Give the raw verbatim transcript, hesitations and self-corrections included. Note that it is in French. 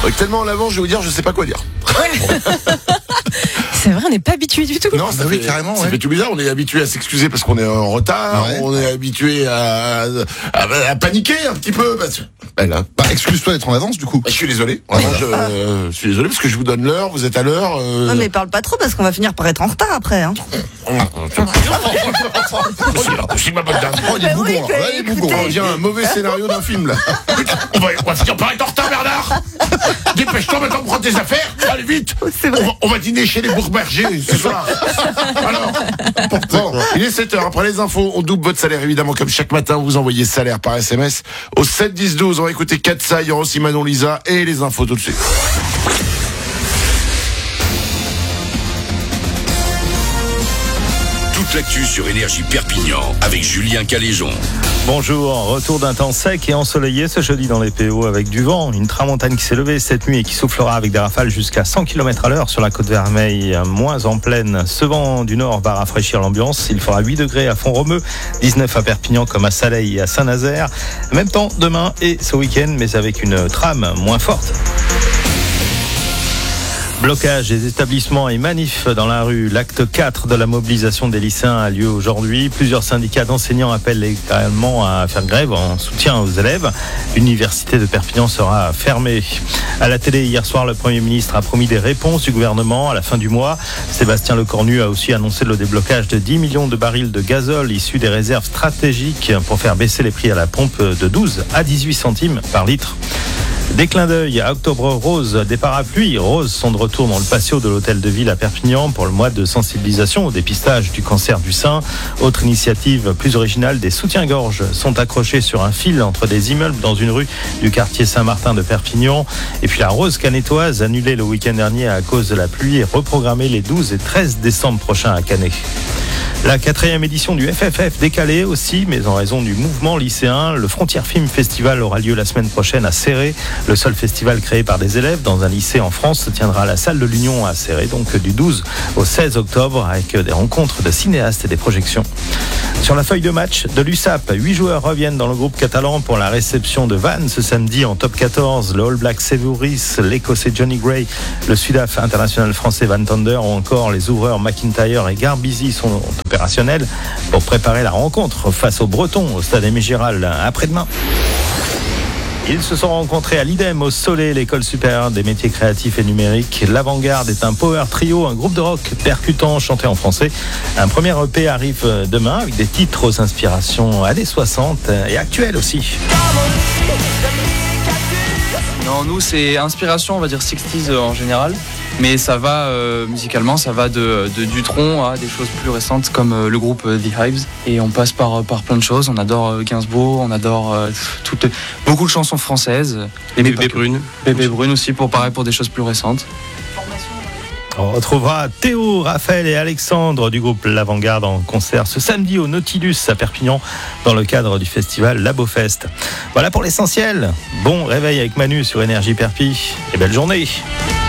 Avec tellement en avant, je vais vous dire, je sais pas quoi dire. C'est vrai, on n'est pas habitué du tout. Non, ça bah fait oui, carrément. Ça Ouais. fait tout bizarre. On est habitué à s'excuser parce qu'on est en retard. Ouais. On est habitué à, à, à paniquer un petit peu. Parce... Ben là, Bah, excuse-toi d'être en avance, du coup. je suis désolé. Vraiment, je, euh, je suis désolé parce que je vous donne l'heure. Vous êtes à l'heure. Euh... Non mais parle pas trop parce qu'on va finir par être en retard après. Hein. C'est ma bonne dame. Oh, il est Bah oui, bougon, bah, là. Ouais, il est bougon. écoutez. On vient un mauvais scénario d'un film là. Putain, on va, on va finir par être en retard, Bernard. Dépêche-toi maintenant, prends tes affaires. Allez vite. C'est vrai. On va, on va dîner chez les Bourbergers ce soir. Alors, bon, il est sept heures. Après les infos, on double votre salaire évidemment comme chaque matin. Vous envoyez salaire par S M S au sept dix douze. On va écouter Katsa, il y aura aussi Manon Lisa et les infos tout de suite. Toute l'actu sur Énergie Perpignan avec Julien Caléjon. Bonjour, retour d'un temps sec et ensoleillé ce jeudi dans les P O avec du vent, une tramontane qui s'est levée cette nuit et qui soufflera avec des rafales jusqu'à cent kilomètres à l'heure sur la côte Vermeille, moins en pleine. Ce vent du nord va rafraîchir l'ambiance, il fera huit degrés à Font-Romeu, dix-neuf à Perpignan comme à Saleil et à Saint-Nazaire. Même temps demain et ce week-end, mais avec une trame moins forte. Blocage des établissements et manifs dans la rue. L'acte quatre de la mobilisation des lycéens a lieu aujourd'hui. Plusieurs syndicats d'enseignants appellent également à faire grève en soutien aux élèves. L'université de Perpignan sera fermée. À la télé, hier soir, le Premier ministre a promis des réponses du gouvernement à la fin du mois. Sébastien Lecornu a aussi annoncé le déblocage de dix millions de barils de gazole issus des réserves stratégiques pour faire baisser les prix à la pompe de douze à dix-huit centimes par litre. Des clins d'œil à Octobre Rose, des parapluies roses sont de retour dans le patio de l'hôtel de ville à Perpignan pour le mois de sensibilisation au dépistage du cancer du sein. Autre initiative plus originale, des soutiens-gorge sont accrochés sur un fil entre des immeubles dans une rue du quartier Saint-Martin de Perpignan. Et puis la rose canétoise, annulée le week-end dernier à cause de la pluie, est reprogrammée les douze et treize décembre prochains à Canet. La quatrième édition du F F F décalée aussi, mais en raison du mouvement lycéen. Le Frontière Film Festival aura lieu la semaine prochaine à Céré. Le seul festival créé par des élèves dans un lycée en France se tiendra à la salle de l'Union à Céré, donc du douze au seize octobre, avec des rencontres de cinéastes et des projections. Sur la feuille de match de l'U S A P, huit joueurs reviennent dans le groupe catalan pour la réception de Vannes ce samedi en top quatorze. Le All Black Sevouris, l'Écossais Johnny Gray, le Sudaf international français Van Tonder ou encore les ouvreurs McIntyre et Garbizi sont opérationnels pour préparer la rencontre face aux Bretons au stade Aimé Giral après-demain. Ils se sont rencontrés à l'IDEM au Soleil, l'école supérieure des métiers créatifs et numériques. L'Avant-Garde est un power trio, un groupe de rock percutant chanté en français. Un premier E P arrive demain avec des titres aux inspirations années soixante et actuelles aussi. Non, nous c'est inspiration, on va dire sixties en général, mais ça va euh, musicalement, ça va de, de Dutronc à des choses plus récentes comme euh, le groupe euh, The Hives, et on passe par, par plein de choses. On adore euh, Gainsbourg, on adore euh, toutes, beaucoup de chansons françaises, et Bébé Brune. Bébé Brune aussi pour pareil pour des choses plus récentes. On retrouvera Théo, Raphaël et Alexandre du groupe L'Avant-Garde en concert ce samedi au Nautilus à Perpignan dans le cadre du festival Labofest. Voilà pour l'essentiel. Bon réveil avec Manu sur Énergie Perpi et belle journée.